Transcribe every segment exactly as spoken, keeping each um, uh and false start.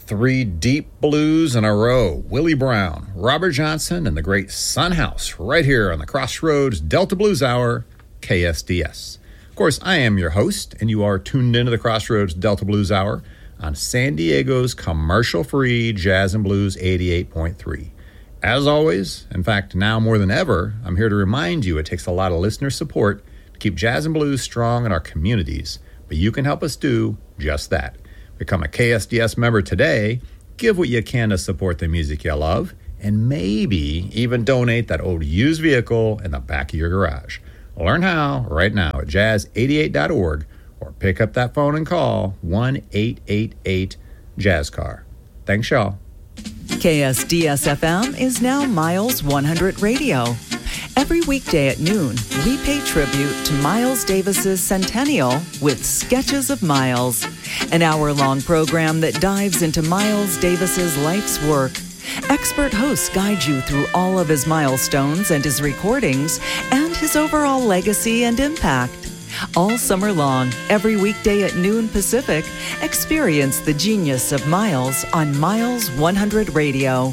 Three deep blues in a row. Willie Brown, Robert Johnson, and the great Son House, right here on the Crossroads Delta Blues Hour, K S D S. Of course, I am your host, and you are tuned into the Crossroads Delta Blues Hour on San Diego's commercial-free Jazz and Blues eighty-eight point three. As always, in fact, now more than ever, I'm here to remind you it takes a lot of listener support to keep jazz and blues strong in our communities, but you can help us do just that. Become a K S D S member today, give what you can to support the music you love, and maybe even donate that old used vehicle in the back of your garage. Learn how right now at jazz eighty-eight dot org or pick up that phone and call one eight eight eight jazz car. Thanks, y'all. K S D S F M is now Miles one hundred Radio. Every weekday at noon, we pay tribute to Miles Davis's centennial with Sketches of Miles, an hour-long program that dives into Miles Davis's life's work. Expert hosts guide you through all of his milestones and his recordings and his overall legacy and impact. All summer long, every weekday at noon Pacific, experience the genius of Miles on Miles one hundred Radio.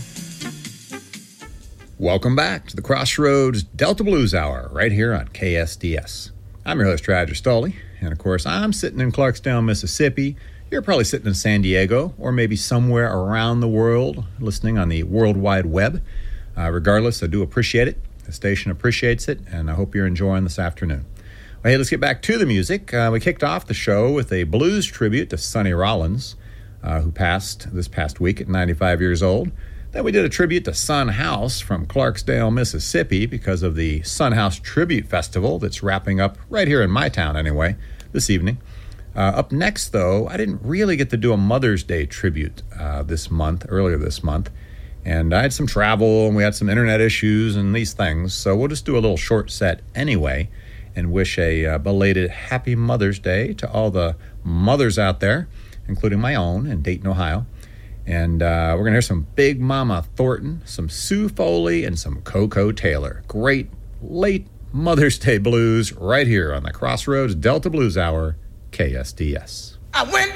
Welcome back to the Crossroads Delta Blues Hour, right here on K S D S. I'm your host, Roger Stoley, and of course, I'm sitting in Clarksdale, Mississippi. You're probably sitting in San Diego, or maybe somewhere around the world, listening on the World Wide Web. Uh, regardless, I do appreciate it. The station appreciates it, and I hope you're enjoying this afternoon. Well, hey, let's get back to the music. Uh, we kicked off the show with a blues tribute to Sonny Rollins, uh, who passed this past week at ninety-five years old. Then we did a tribute to Son House from Clarksdale, Mississippi, because of the Son House Tribute Festival that's wrapping up right here in my town anyway, this evening. Uh, up next, though, I didn't really get to do a Mother's Day tribute uh, this month, earlier this month. And I had some travel, and we had some internet issues and these things, so we'll just do a little short set anyway and wish a uh, belated Happy Mother's Day to all the mothers out there, including my own in Dayton, Ohio. And uh, we're going to hear some Big Mama Thornton, some Sue Foley, and some Coco Taylor. Great late Mother's Day blues right here on the Crossroads Delta Blues Hour, K S D S. I went